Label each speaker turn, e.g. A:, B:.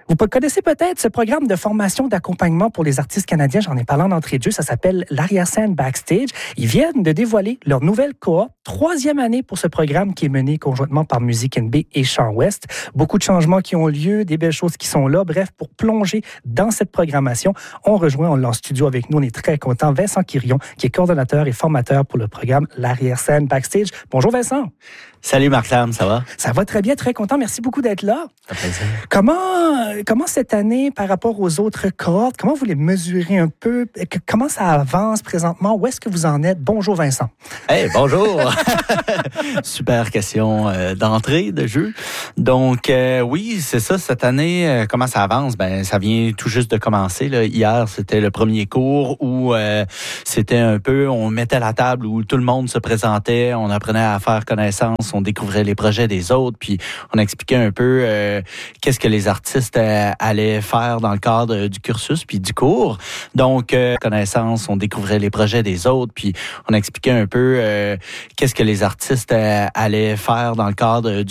A: Vous connaissez peut-être ce programme de formation d'accompagnement pour les artistes canadiens. J'en ai parlé en entrée de jeu. Ça s'appelle l'arrière-scène Backstage. Ils viennent de dévoiler leur nouvelle cohorte, 3e année pour ce programme qui est mené conjointement par Musique NB et Champ Ouest. Beaucoup de changements qui ont lieu, des belles choses qui sont là. Bref, pour plonger dans cette programmation, on l'a en studio avec nous. On est très content. Vincent Quirion, qui est coordonnateur et formateur pour le programme l'arrière-scène Backstage. Bonjour Vincent.
B: Salut Marc-Lame, ça va?
A: Ça va très bien, très content. Merci beaucoup d'être là.
B: Ça fait plaisir.
A: Comment cette année, par rapport aux autres cohortes, comment vous les mesurez un peu? Comment ça avance présentement? Où est-ce que vous en êtes? Bonjour Vincent.
B: Hey, bonjour! Super question d'entrée, de jeu. Donc, oui, c'est ça, cette année, comment ça avance? Ben, ça vient tout juste de commencer. Là. Hier, c'était le premier cours où c'était un peu, on mettait la table où tout le monde se présentait, on apprenait à faire connaissance, on découvrait les projets des autres, puis on expliquait un peu qu'est-ce que les artistes allaient faire dans le cadre du cursus puis du cours. Donc, connaissance, on découvrait les projets des autres, puis on expliquait un peu qu'est-ce que les artistes allaient faire dans le cadre du